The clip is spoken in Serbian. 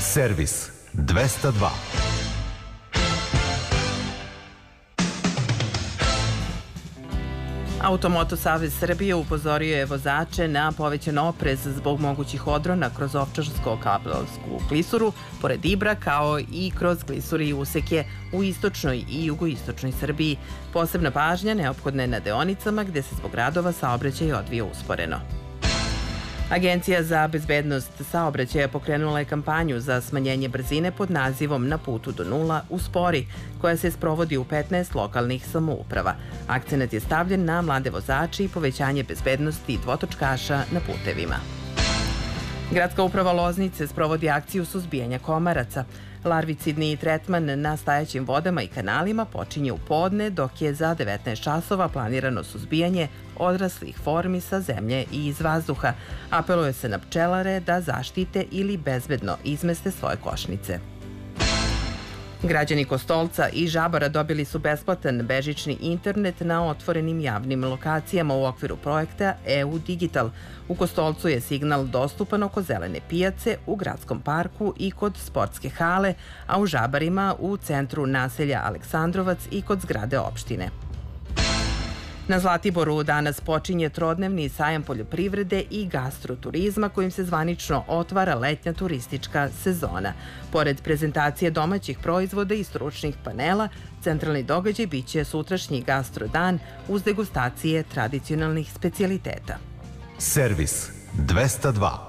Servis 202. Automoto savez Srbije upozorio je vozače na povećan oprez zbog mogućih odrona kroz Ovčarsko-Kablarsku klisuru, pored Ibra, kao i kroz klisure i useke u istočnoj i jugoistočnoj Srbiji. Posebna pažnja neophodna je na deonicama gde se zbog radova saobraćaj odvija usporeno. Agencija za bezbednost saobraćaja pokrenula je kampanju za smanjenje brzine pod nazivom Na putu do nula uspori, koja se sprovodi u 15 lokalnih samouprava. Akcenat je stavljen na mlade vozače i povećanje bezbednosti dvotočkaša na putevima. Gradska uprava Loznice sprovodi akciju suzbijanja komaraca. Larvicidni tretman na stajaćim vodama i kanalima počinje u podne, dok je za 19 časova planirano suzbijanje odraslih formi sa zemlje i iz vazduha. Apeluje se na pčelare da zaštite ili bezbedno izmeste svoje košnice. Građani Kostolca i Žabara dobili su besplatan bežični internet na otvorenim javnim lokacijama u okviru projekta EU Digital. U Kostolcu je signal dostupan oko zelene pijace, u gradskom parku i kod sportske hale, a u Žabarima u centru naselja Aleksandrovac i kod zgrade opštine. Na Zlatiboru danas počinje trodnevni sajam poljoprivrede i gastroturizma kojim se zvanično otvara letnja turistička sezona. Pored prezentacije domaćih proizvoda i stručnih panela, centralni događaj biće sutrašnji gastrodan uz degustacije tradicionalnih specijaliteta. Servis 202.